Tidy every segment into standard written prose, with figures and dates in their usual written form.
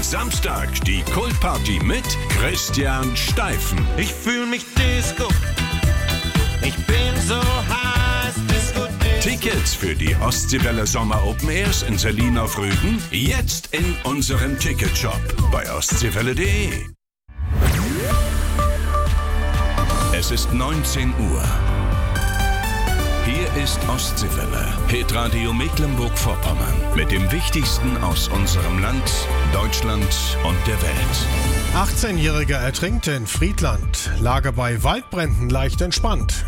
Samstag die Kultparty mit Christian Steifen. Ich fühl mich Disco. Ich bin so heiß, Disco. Tickets für die Ostseewelle Sommer Open Airs in Selin auf Rügen jetzt in unserem Ticketshop bei ostseewelle.de. Es ist 19 Uhr. Hier ist Ostseewelle, Hitradio Mecklenburg-Vorpommern mit dem Wichtigsten aus unserem Land, Deutschland und der Welt. 18-Jähriger ertrinkte in Friedland. Lage bei Waldbränden leicht entspannt.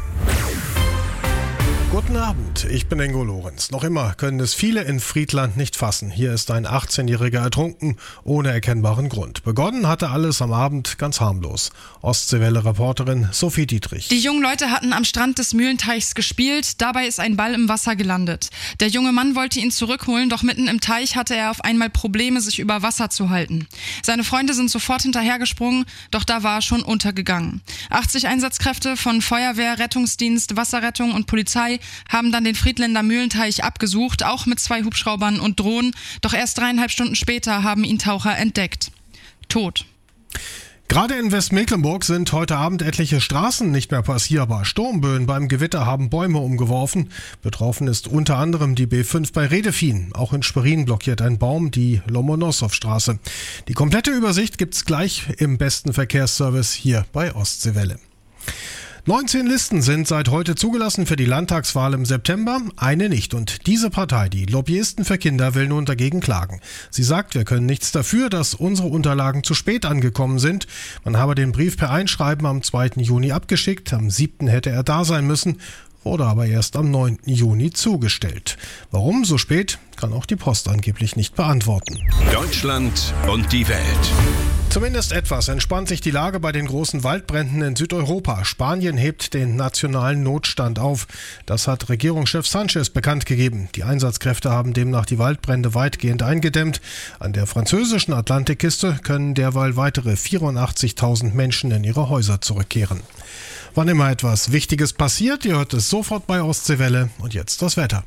Guten Abend, ich bin Ingo Lorenz. Noch immer können es viele in Friedland nicht fassen. Hier ist ein 18-Jähriger ertrunken, ohne erkennbaren Grund. Begonnen hatte alles am Abend ganz harmlos. Ostseewelle-Reporterin Sophie Dietrich. Die jungen Leute hatten am Strand des Mühlenteichs gespielt. Dabei ist ein Ball im Wasser gelandet. Der junge Mann wollte ihn zurückholen, doch mitten im Teich hatte er auf einmal Probleme, sich über Wasser zu halten. Seine Freunde sind sofort hinterhergesprungen, doch da war er schon untergegangen. 80 Einsatzkräfte von Feuerwehr, Rettungsdienst, Wasserrettung und Polizei haben dann den Friedländer Mühlenteich abgesucht, auch mit 2 Hubschraubern und Drohnen. Doch erst 3,5 Stunden später haben ihn Taucher entdeckt. Tot. Gerade in Westmecklenburg sind heute Abend etliche Straßen nicht mehr passierbar. Sturmböen beim Gewitter haben Bäume umgeworfen. Betroffen ist unter anderem die B5 bei Redefien. Auch in Schwerin blockiert ein Baum die Lomonossow-Straße. Die komplette Übersicht gibt's gleich im besten Verkehrsservice hier bei Ostseewelle. 19 Listen sind seit heute zugelassen für die Landtagswahl im September, eine nicht. Und diese Partei, die Lobbyisten für Kinder, will nun dagegen klagen. Sie sagt, wir können nichts dafür, dass unsere Unterlagen zu spät angekommen sind. Man habe den Brief per Einschreiben am 2. Juni abgeschickt, am 7. hätte er da sein müssen, wurde aber erst am 9. Juni zugestellt. Warum so spät, kann auch die Post angeblich nicht beantworten. Deutschland und die Welt. Zumindest etwas entspannt sich die Lage bei den großen Waldbränden in Südeuropa. Spanien hebt den nationalen Notstand auf. Das hat Regierungschef Sánchez bekannt gegeben. Die Einsatzkräfte haben demnach die Waldbrände weitgehend eingedämmt. An der französischen Atlantikküste können derweil weitere 84.000 Menschen in ihre Häuser zurückkehren. Wann immer etwas Wichtiges passiert, ihr hört es sofort bei Ostseewelle. Und jetzt das Wetter.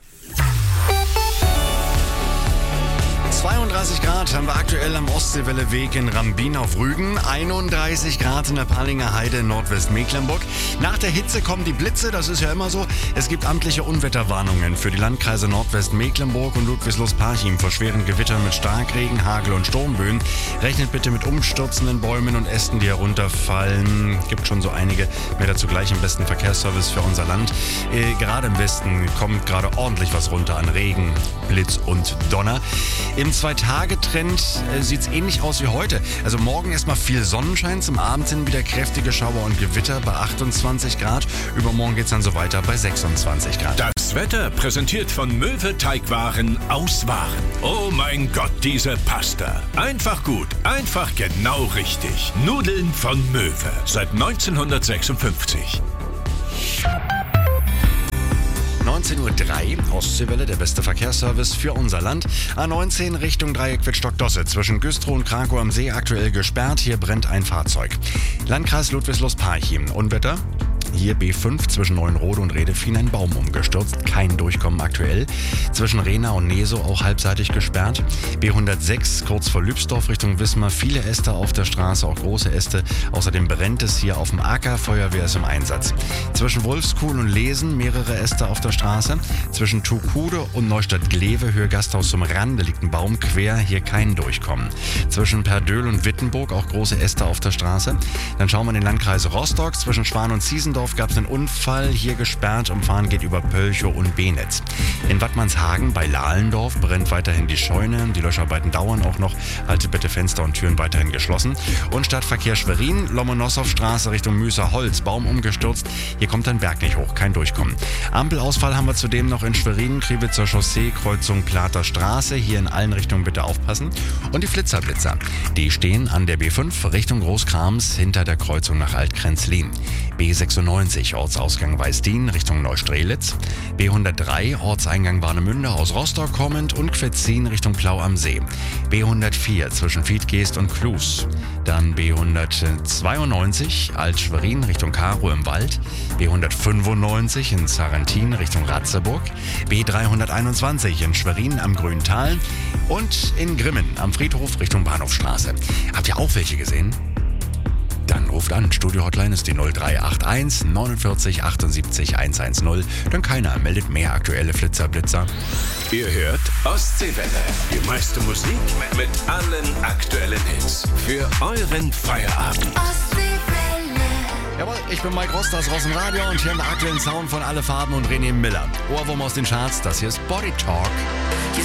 32 Grad haben wir aktuell am Ostseewelle-Weg in Rambin auf Rügen, 31 Grad in der Palinger Heide in Nordwestmecklenburg. Nach der Hitze kommen die Blitze, das ist ja immer so. Es gibt amtliche Unwetterwarnungen für die Landkreise Nordwestmecklenburg und Ludwigslust-Parchim vor schweren Gewittern mit Starkregen, Hagel und Sturmböen. Rechnet bitte mit umstürzenden Bäumen und Ästen, die herunterfallen. Gibt schon so einige. Mehr dazu gleich im besten Verkehrsservice für unser Land. Gerade im Westen kommt gerade ordentlich was runter an Regen, Blitz und Donner. Im 2-Tage-Trend sieht es ähnlich aus wie heute. Also morgen erstmal viel Sonnenschein, zum Abend hin wieder kräftige Schauer und Gewitter bei 28 Grad. Übermorgen geht es dann so weiter bei 26 Grad. Das Wetter präsentiert von Möwe Teigwaren aus Waren. Oh mein Gott, diese Pasta. Einfach gut, einfach genau richtig. Nudeln von Möwe seit 1956. 19:03 Uhr, Ostseewelle, der beste Verkehrsservice für unser Land. A19 Richtung Dreieck Wittstock-Dosse, zwischen Güstrow und Krakow am See aktuell gesperrt. Hier brennt ein Fahrzeug. Landkreis Ludwigslust-Parchim, Unwetter. Hier B5 zwischen Neuenrode und Redefien ein Baum umgestürzt. Kein Durchkommen aktuell. Zwischen Rehna und Nesow auch halbseitig gesperrt. B106 kurz vor Lübsdorf Richtung Wismar. Viele Äste auf der Straße, auch große Äste. Außerdem brennt es hier auf dem Acker. Feuerwehr ist im Einsatz. Zwischen Wolfskuhl und Lesen mehrere Äste auf der Straße. Zwischen Tukude und Neustadt-Glewe, Höhe Gasthaus zum Rande, liegt ein Baum quer. Hier kein Durchkommen. Zwischen Perdöhl und Wittenburg auch große Äste auf der Straße. Dann schauen wir in den Landkreis Rostock. Zwischen Schwan und Ziesendorf gab es einen Unfall, hier gesperrt, Umfahren geht über Pölchow und Benetz. In Wattmannshagen bei Lahlendorf brennt weiterhin die Scheune, die Löscharbeiten dauern auch noch, haltet bitte Fenster und Türen weiterhin geschlossen. Und Stadtverkehr Schwerin, Lomonossow-Straße Richtung Müßer-Holz, Baum umgestürzt, hier kommt ein Berg nicht hoch, kein Durchkommen. Ampelausfall haben wir zudem noch in Schwerin, Kriwitzer Chaussee, Kreuzung Plater Straße, hier in allen Richtungen bitte aufpassen. Und die Flitzerblitzer, die stehen an der B5 Richtung Großkrams hinter der Kreuzung nach Altkrenzlin. B96 B190 Ortsausgang Weißdien Richtung Neustrelitz, B103 Ortseingang Warnemünde aus Rostock kommend und Quetzin Richtung Plau am See, B104 zwischen Wiedgeest und Klus, dann B192 Alt-Schwerin Richtung Karow im Wald, B195 in Sarrentin Richtung Ratzeburg, B321 in Schwerin am Grüntal und in Grimmen am Friedhof Richtung Bahnhofstraße. Habt ihr auch welche gesehen? Dann ruft an. Studio-Hotline ist die 0381 49 78 110. Denn keiner meldet mehr aktuelle Flitzer-Blitzer. Ihr hört Ostseewelle. Die meiste Musik mit allen aktuellen Hits. Für euren Feierabend. Jawohl, ich bin Mike Rost, das Ross'n'Radio und hier im aktuellen Sound von Alle Farben und René Miller. Ohrwurm aus den Charts, das hier ist Body Talk.